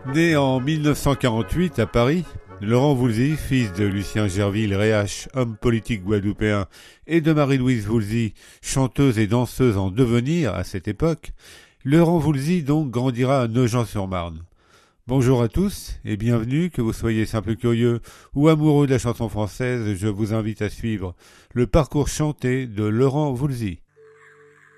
Né en 1948 à Paris, Laurent Voulzy, fils de Lucien Gerville Réache, homme politique guadeloupéen, et de Marie-Louise Voulzy, chanteuse et danseuse en devenir à cette époque, Laurent Voulzy donc grandira à Nogent-sur-Marne. Bonjour à tous et bienvenue, que vous soyez simple curieux ou amoureux de la chanson française, je vous invite à suivre le parcours chanté de Laurent Voulzy.